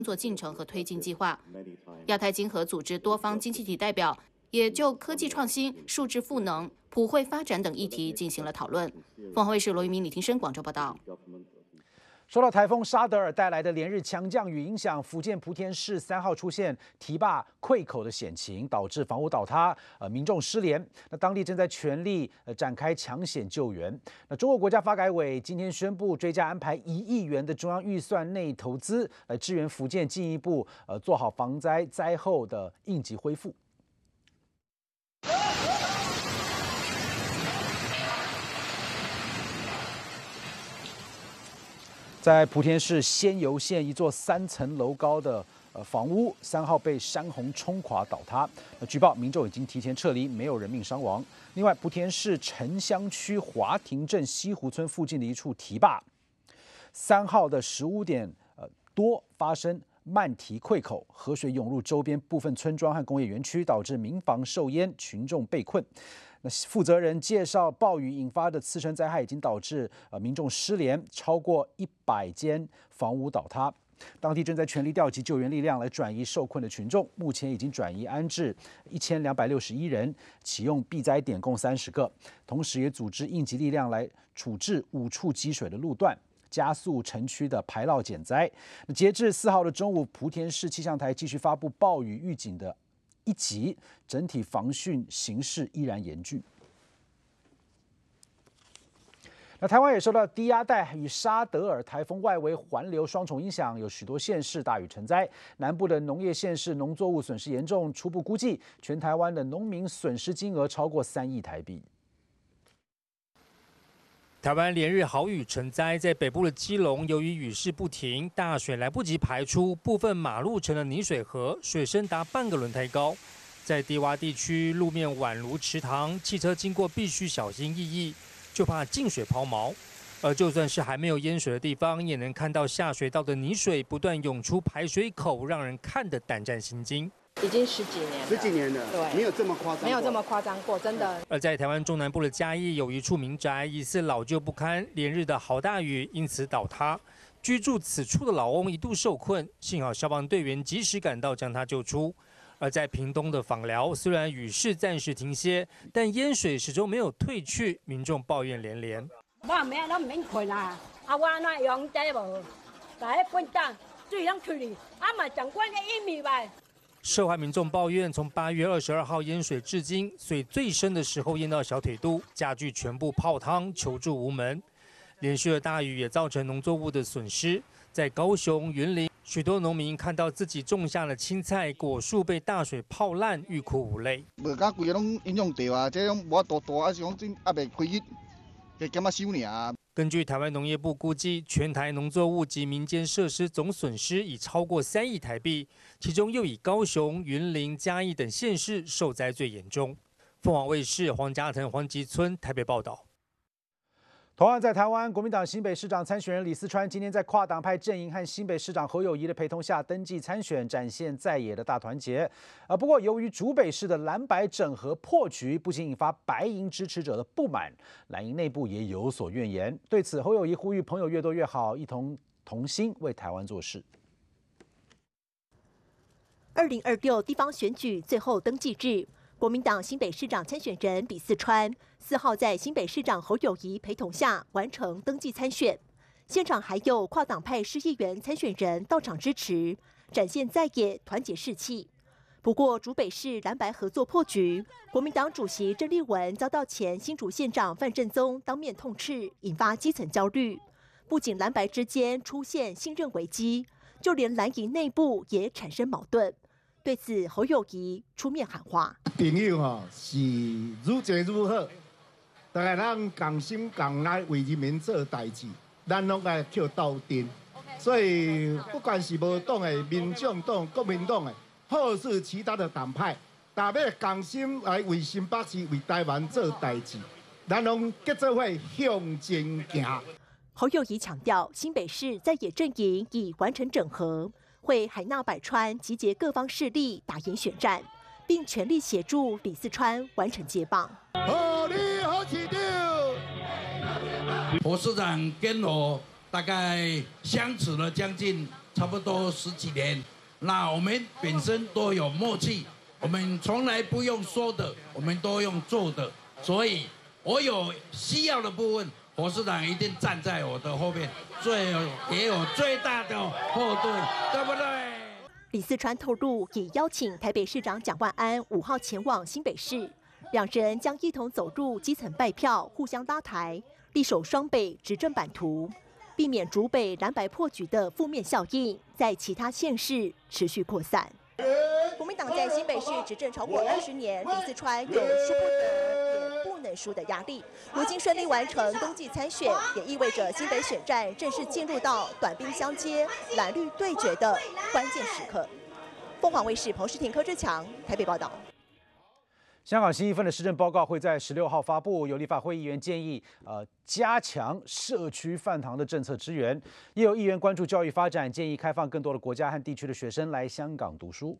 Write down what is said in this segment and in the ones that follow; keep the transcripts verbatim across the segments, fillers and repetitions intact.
作进程和推进计划。亚太经合组织多方经济体代表也就科技创新、数字赋能、普惠发展等议题进行了讨论。凤凰卫视罗一鸣、李庭生广州报道。 受到台风沙德尔带来的连日强降雨影响，福建莆田市三号出现堤坝溃口的险情，导致房屋倒塌，呃，民众失联。那当地正在全力呃展开抢险救援。那中国国家发改委今天宣布追加安排一亿元的中央预算内投资，来支援福建进一步呃做好防灾灾后的应急恢复。在莆田市仙游县一座三层楼高的呃房屋，三号被山洪冲垮倒塌。那据报民众已经提前撤离，没有人命伤亡。另外，莆田市城乡区华亭镇西湖村附近的一处堤坝，三号的十五点呃多发生漫堤溃口，河水涌入周边部分村庄和工业园区，导致民房受淹，群众被困。那负责人介绍，暴雨引发的次生灾害已经导致呃民众失联，超过一百间房屋倒塌。当地正在全力调集救援力量来转移受困的群众，目前已经转移安置一千两百六十一人，启用避灾点共三十个，同时也组织应急力量来处置五处积水的路段，加速城区的排涝减灾。那截至四号的中午，莆田市气象台继续发布暴雨预警的一级，整体防汛形势依然严峻。那台湾也受到低压带与沙德尔台风外围环流双重影响，有许多县市大雨成灾。南部的农业县市农作物损失严重，初步估计全台湾的农民损失金额超过三亿台币。 台湾连日豪雨成灾，在北部的基隆，由于雨势不停，大水来不及排出，部分马路成了泥水河，水深达半个轮胎高。在低洼地区，路面宛如池塘，汽车经过必须小心翼翼，就怕进水抛锚。而就算是还没有淹水的地方，也能看到下水道的泥水不断涌出排水口，让人看得胆战心惊。 已经十几年了， 十几年了， 对， 没有这么夸张， 没有这么夸张过，真的。 而在台湾中南部的嘉义，有一处民宅疑似老旧不堪，连日的好大雨因此倒塌。居住此处的老翁一度受困，幸好消防队员及时赶到将他救出。而在屏东的枋寮，虽然雨势暂时停歇，但淹水始终没有退去，民众抱怨连连。 我免咱免困啊，啊我那用在无，来笨蛋，水通出去，啊嘛长官的一米吧。 受害民众抱怨，从八月二十二号淹水至今，水最深的时候淹到小腿肚，家具全部泡汤，求助无门。连续的大雨也造成农作物的损失，在高雄、云林，许多农民看到自己种下的青菜、果树被大水泡烂，欲哭无泪。 无甲规个拢影响到啊，这种无大大啊，是讲真还未开始，就减啊收尔。 根据台湾农业部估计，全台农作物及民间设施总损失已超过三亿台币，其中又以高雄、云林、嘉义等县市受灾最严重。凤凰卫视黄家腾、黄吉村台北报道。 同样在台湾，国民党新北市长参选人李四川今天在跨党派阵营和新北市长侯友宜的陪同下登记参选，展现在野的大团结。啊，不过由于竹北市的蓝白整合破局，不仅引发白营支持者的不满，蓝营内部也有所怨言。对此，侯友宜呼吁朋友越多越好，一同同心为台湾做事。 二零二六地方选举最后登记日。国民党新北市长参选人李四川四号在新北市长侯友宜陪同下完成登记参选，现场还有跨党派市议员参选人到场支持，展现在野团结士气。不过，竹北市蓝白合作破局，国民党主席郑丽文遭到前新竹县长范振宗当面痛斥，引发基层焦虑。不仅蓝白之间出现信任危机，就连蓝营内部也产生矛盾。对此，侯友宜出面喊话：“ 朋友吼是愈多愈好，大家咱共心共力为人民做代志，咱拢该去斗阵。所以不管是无党的、民众党、国民党的，或是其他的党派，大家共心来为新北市、为台湾做代志，咱拢结做伙向前行。” 侯友宜强调，新北市在野阵营已完成整合。会海纳百川，集结各方势力，打赢选战，并全力协助李四川完成接棒。 好你好市长， 侯市长跟我大概相处了将近超差不多十几年，那我们本身都有默契，我们从来不用说的，我们都用做的，所以我有需要的部分，侯市长一定站在我的后面，最给我最大的后盾，对不对？ 李四川透露，已邀请台北市长蒋万安五号前往新北市，两人将一同走入基层拜票，互相拉抬，力守双北执政版图，避免竹北蓝白破局的负面效应在其他县市持续扩散。国民党在新北市执政超过二十年，李四川有输不得也不能输的压力。如今顺利完成登记参选，也意味着新北选战正式进入到短兵相接、蓝绿对决的关键时刻。凤凰卫视彭世廷、柯志强台北报道。 香港新一份的施政报告会在十六号发布，有立法会议员建议，呃，加强社区饭堂的政策支援，也有议员关注教育发展，建议开放更多的国家和地区的学生来香港读书。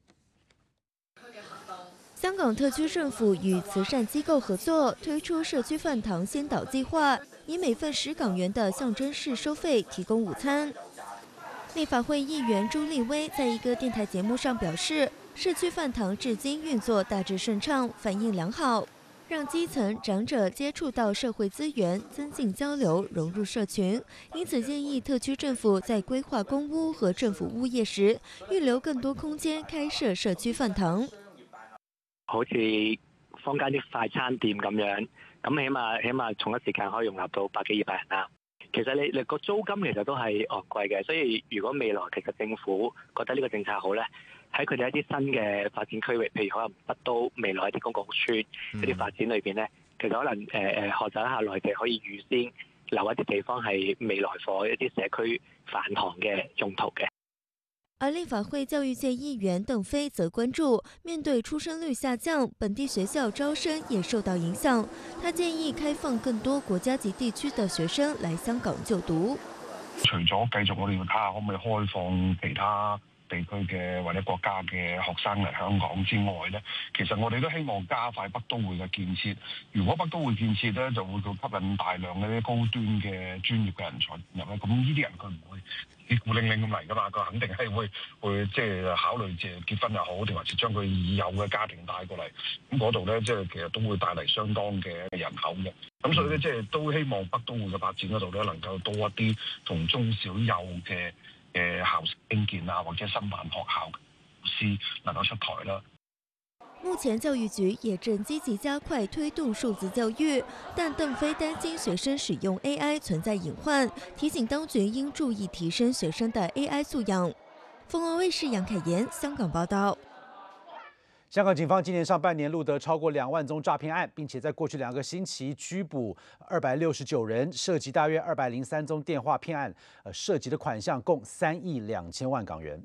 香港特区政府与慈善机构合作，推出社区饭堂先导计划，以每份十港元的象征式收费提供午餐。立法会议员朱立威在一个电台节目上表示，社区饭堂至今运作大致顺畅，反应良好，让基层长者接触到社会资源，增进交流，融入社群。因此建议特区政府在规划公屋和政府物业時，預留更多空間開設社區飯堂。 好似坊間啲快餐店咁樣，咁起碼起碼同一時間可以容納到百幾二百人啦。其實你你個租金其實都係昂貴嘅，所以如果未來其實政府覺得呢個政策好咧，喺佢哋一啲新嘅發展區域，譬如可能北都未來一啲公共屋邨嗰啲發展裏邊咧，其實可能誒誒、呃、學習一下內地可以預先留一啲地方係未來for一啲社區飯堂嘅用途嘅。 而立法会教育界议员邓飞则关注，面对出生率下降，本地学校招生也受到影响。他建议开放更多国家级地區的學生來香港就讀。 除咗繼續我哋要睇下可唔可以開放其他地區嘅或者國家嘅學生嚟香港之外咧，其實我哋都希望加快北都會嘅建設。如果北都會建設咧，就會吸引大量嘅啲高端嘅專業嘅人才入咧。咁呢啲人佢唔會啲孤零零咁嚟噶嘛，佢肯定係會會即係考慮即係結婚又好，定還是將佢已有嘅家庭帶過嚟。咁嗰度咧，即係其實都會帶嚟相當嘅人口嘅。咁所以咧，即係都希望北都會嘅發展嗰度咧，能夠多一啲同中小幼嘅嘅校舍興建啊，或者新辦學校嘅老師能夠出台啦。 目前教育局也正積極加快推動數字教育，但鄧飛擔心學生使用 A I 存在隱患，提醒當局應注意提升學生的 A I 素養。鳳凰衛視楊凱妍香港報道。 香港警方今年上半年錄得超過兩萬宗詐騙案，並且在過去兩個星期拘捕二百六十九人，涉及大約二百零三宗電話騙案，呃，涉及的款項共三億兩千萬港元。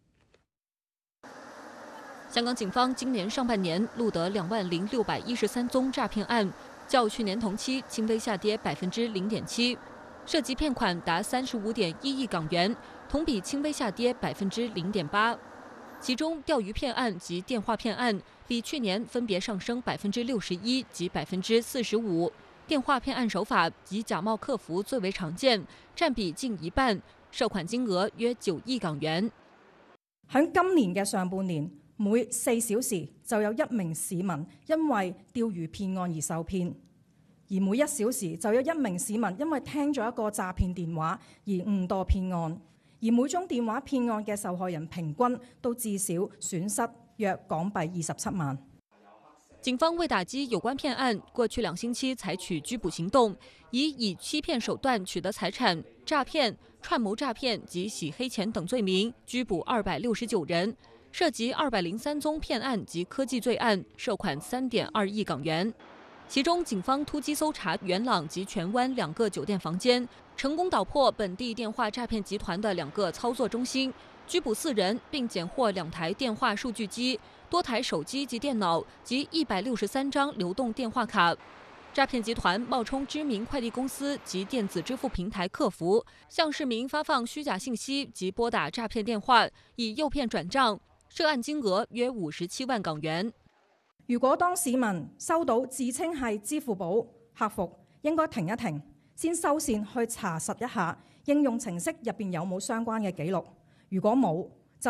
香港警方今年上半年錄得兩萬零六百一十三宗詐騙案，較去年同期輕微下跌百分之零點七，涉及騙款達三十五點一億港元，同比輕微下跌百分之零點八。其中釣魚騙案及電話騙案比去年分別上升百分之六十一及百分之四十五，電話騙案手法及假冒客服最為常見，佔比近一半，涉款金額約九億港元。 喺今年嘅上半年，每四小時就有一名市民因為釣魚騙案而受騙，而每一小時就有一名市民因為聽咗一個詐騙電話而誤墮騙案，而每宗電話騙案嘅受害人平均都至少損失約港幣二十七萬。 警方為打擊有關騙案，過去兩星期採取拘捕行動，以以欺騙手段取得財產、詐騙、串謀詐騙及洗黑錢等罪名，拘捕二百六十九人。涉及二百零三宗騙案及科技罪案，涉款三點二億港元。其中，警方突擊搜查元朗及荃灣兩個酒店房間，成功搗破本地電話詐騙集團的兩個操作中心，拘捕四人，並檢獲兩台電話數據機、多台手機及電腦及一百六十三張流動電話卡。詐騙集團冒充知名快遞公司及電子支付平台客服，向市民發放虛假信息及撥打詐騙電話，以誘騙轉賬。涉案金額約五十七萬港元。 如果當市民收到自稱係支付寶客服，應該停一停，先收線去查實一下應用程式入邊有冇相關嘅記錄， 如果冇，